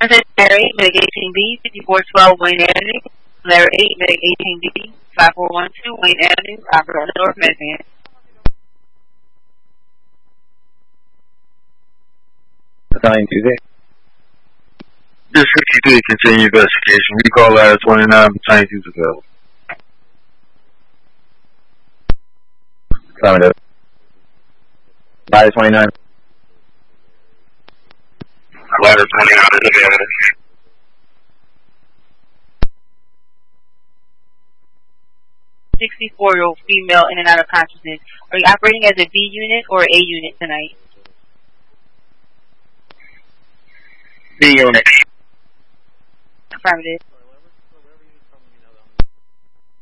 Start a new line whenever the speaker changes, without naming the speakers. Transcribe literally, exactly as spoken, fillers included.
Letter eight, Medic eighteen B, fifty-four twelve Wayne Avenue. Letter eight, Medic eighteen B, five four one two Wayne Avenue, Robert North, Medicine.
nine two zero.
This fifty-three, continue investigation. Recall ladder twenty-nine, ninety-two is available.
Affirmative. Ladder twenty-nine.
Ladder twenty-nine is available.
sixty-four-year-old female in and out of consciousness. Are you operating as a B unit or A unit tonight?
B unit.
Affirmative.